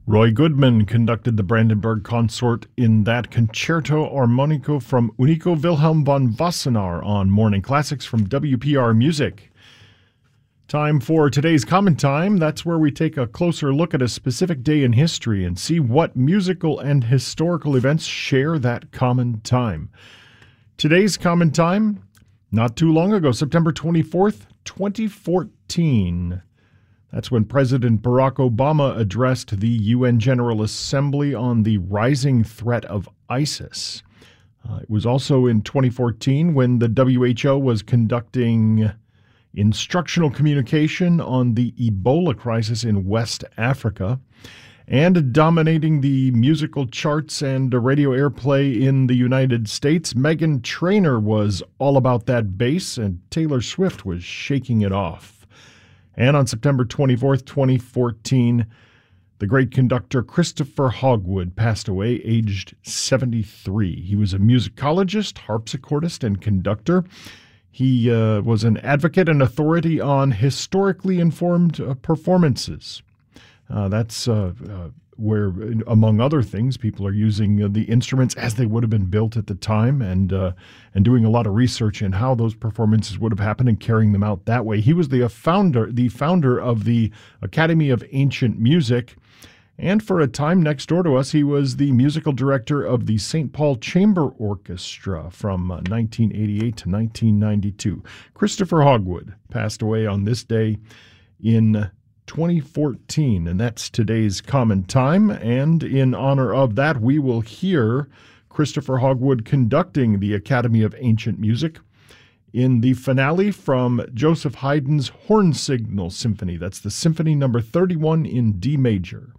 Roy Goodman conducted the Brandenburg Consort in that Concerto Armonico from Unico Wilhelm von Wassenaar on Morning Classics from WPR Music. Time for today's Common Time. That's where we take a closer look at a specific day in history and see what musical and historical events share that common time. Today's Common Time, not too long ago, September 24th, 2014. That's when President Barack Obama addressed the UN General Assembly on the rising threat of ISIS. It was also in 2014 when the WHO was conducting instructional communication on the Ebola crisis in West Africa. And dominating the musical charts and radio airplay in the United States, Meghan Trainor was all about that bass, and Taylor Swift was shaking it off. And on September 24th, 2014, the great conductor Christopher Hogwood passed away, aged 73. He was a musicologist, harpsichordist, and conductor. He was an advocate and authority on historically informed performances. That's where, among other things, people are using the instruments as they would have been built at the time and doing a lot of research in how those performances would have happened and carrying them out that way. He was the founder of the Academy of Ancient Music, and for a time next door to us, he was the musical director of the St. Paul Chamber Orchestra from 1988 to 1992. Christopher Hogwood passed away on this day in 2014, and that's today's Common Time. And in honor of that, we will hear Christopher Hogwood conducting the Academy of Ancient Music in the finale from Joseph Haydn's Horn Signal Symphony. That's the Symphony number 31 in D major.